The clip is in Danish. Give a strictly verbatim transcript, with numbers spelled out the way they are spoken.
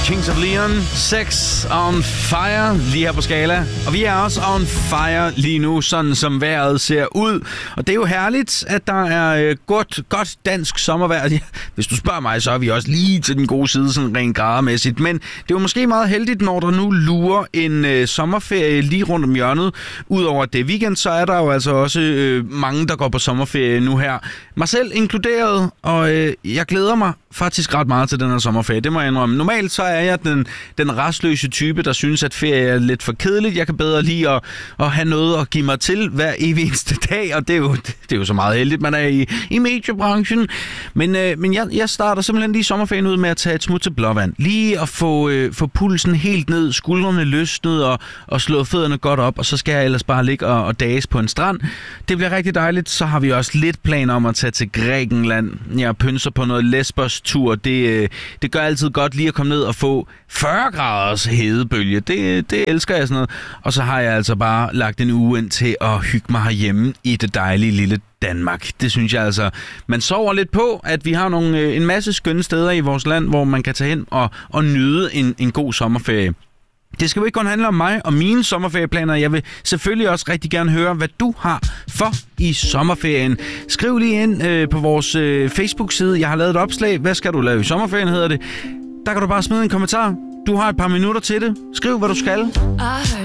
Kings of Leon, Sex on Fire, lige her på Skala. Og vi er også on fire lige nu, sådan som vejret ser ud. Og det er jo herligt, at der er øh, godt, godt dansk sommervejr. Ja, hvis du spørger mig, så er vi også lige til den gode side, sådan rent gradermæssigt. Men det er jo måske meget heldigt, når der nu lurer en øh, sommerferie lige rundt om hjørnet. Udover det weekend, så er der jo altså også øh, mange, der går på sommerferie nu her. Mig selv inkluderet, og øh, jeg glæder mig faktisk ret meget til den her sommerferie. Det må jeg indrømme. Normalt så er jeg den, den restløse type, der synes, at ferie er lidt for kedeligt. Jeg kan bedre lide at, at have noget at give mig til hver evig eneste dag, og det er jo, det er jo så meget heldigt, man er i, i mediebranchen. Men, øh, men jeg, jeg starter simpelthen lige sommerferien ud med at tage et smut til Blåvand. Lige at få, øh, få pulsen helt ned, skuldrene løsnet og, og slå fødderne godt op, og så skal jeg ellers bare ligge og, og dages på en strand. Det bliver rigtig dejligt. Så har vi også lidt planer om at tage til Grækenland. Jeg pynser på noget Lesbos-tur. Det, øh, det gør altid godt lige at komme ned og få fyrre graders hedebølge. Det, det elsker jeg sådan noget. Og så har jeg altså bare lagt en uge ind til at hygge mig herhjemme i det dejlige lille Danmark. Det synes jeg altså, man sover lidt på, at vi har nogle, en masse skønne steder i vores land, hvor man kan tage hen og, og nyde en, en god sommerferie. Det skal jo ikke kun handle om mig og mine sommerferieplaner. Jeg vil selvfølgelig også rigtig gerne høre, hvad du har for i sommerferien. Skriv lige ind øh, på vores øh, Facebook-side. Jeg har lavet et opslag. Hvad skal du lave i sommerferien, hedder det. Der kan du bare smide en kommentar. Du har et par minutter til det. Skriv, hvad du skal.